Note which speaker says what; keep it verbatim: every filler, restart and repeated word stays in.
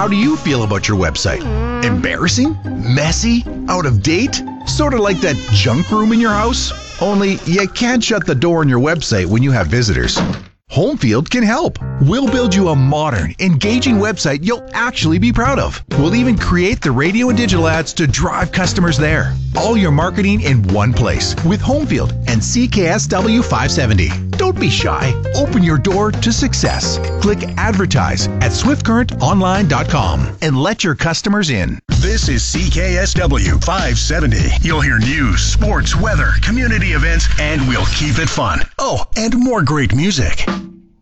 Speaker 1: How do you feel about your website? Embarrassing? Messy? Out of date? Sort of like that junk room in your house? Only you can't shut the door on your website when you have visitors. Homefield can help. We'll build you a modern, engaging website you'll actually be proud of. We'll even create the radio and digital ads to drive customers there. All your marketing in one place with Homefield and C K S W five seventy. Don't be shy. Open your door to success. Click advertise at swift current online dot com and let your customers in.
Speaker 2: This is C K S W five seventy. You'll hear news, sports, weather, community events, and we'll keep it fun. Oh, and more great music.